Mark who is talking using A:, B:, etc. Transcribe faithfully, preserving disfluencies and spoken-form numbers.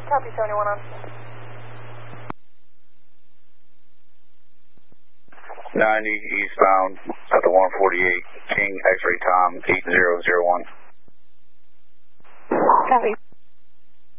A: Copy, seventy-one on.
B: ninety eastbound at the one forty-eight, King X-ray Tom eight zero zero one.
A: Copy.